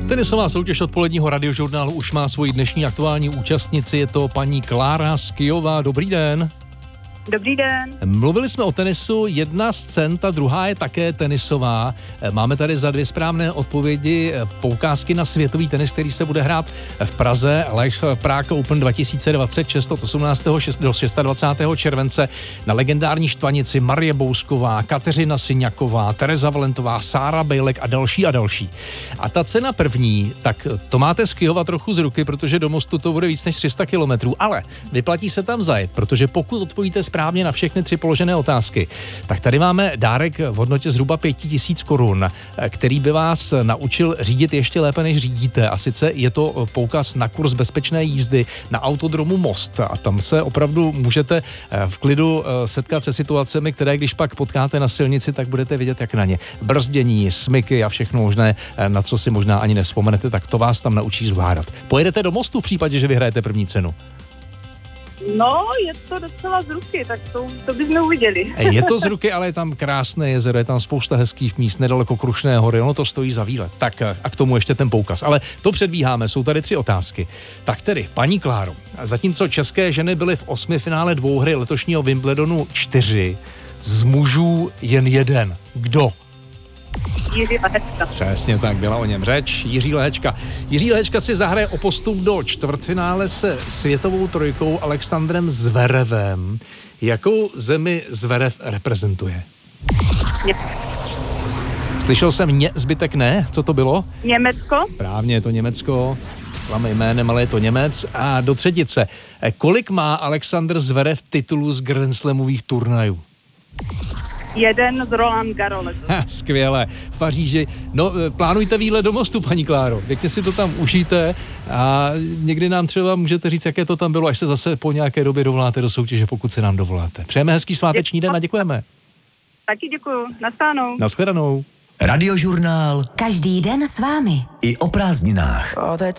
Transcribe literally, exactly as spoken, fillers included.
Tenisová soutěž odpoledního radiožurnálu už má svoji dnešní aktuální účastnici, je to paní Klára z Kyjova. Dobrý den. Dobrý den. Mluvili jsme o tenisu, jedna z cen, ta druhá je také tenisová. Máme tady za dvě správné odpovědi poukázky na světový tenis, který se bude hrát v Praze, Live Prague Open dva tisíce dvacet šest od osmnáctého do dvacátého šestého července na legendární štvanici Marie Bousková, Kateřina Syňaková, Tereza Valentová, Sára Bejlek a další a další. A ta cena první, tak to máte z Kyjova trochu z ruky, protože do Mostu to bude víc než tři sta kilometrů, ale vyplatí se tam zajet, protože pokud odpovíte správně na všechny tři položené otázky, tak tady máme dárek v hodnotě zhruba pět tisíc korun, který by vás naučil řídit ještě lépe, než řídíte. A sice je to poukaz na kurz bezpečné jízdy na autodromu Most. A tam se opravdu můžete v klidu setkat se situacemi, které když pak potkáte na silnici, tak budete vidět, jak na ně. Brzdění, smyky a všechno možné, na co si možná ani nevzpomenete, tak to vás tam naučí zvládat. Pojedete do Mostu v případě, že vyhrajete první cenu? No, je to docela z ruky, tak to, to bychom uviděli. Je to z ruky, ale je tam krásné jezero, je tam spousta hezkých míst, nedaleko Krušné hory, ono to stojí za výlet. Tak a k tomu ještě ten poukaz. Ale to předbíháme, jsou tady tři otázky. Tak tedy, paní Kláro, zatímco české ženy byly v osmi finále dvouhry letošního Wimbledonu čtyři, z mužů jen jeden. Kdo? Jiří Lehečka. Přesně tak, byla o něm řeč. Jiří Lehečka. Jiří Lehečka si zahraje o postup do čtvrtfinále se světovou trojkou Alexandrem Zverevem. Jakou zemi Zverev reprezentuje? Ně- Slyšel jsem ně, zbytek ne. Co to bylo? Německo. Právně je to Německo. Klame jménem, ale je to Němec. A do třetice. Kolik má Alexander Zverev titulů z Grand Slamových turnajů? Jeden z Roland Garros. Skvěle. V Paříži. No, plánujte výlet do Mostu, paní Kláro. Pěkně si to tam užijte a někdy nám třeba můžete říct, jaké to tam bylo, až se zase po nějaké době dovoláte do soutěže, pokud se nám dovoláte. Přejeme hezký sváteční den a děkujeme. Taky děkuju. Naschledanou. Naschledanou. Radiožurnál. Každý den s vámi. I o prázdninách.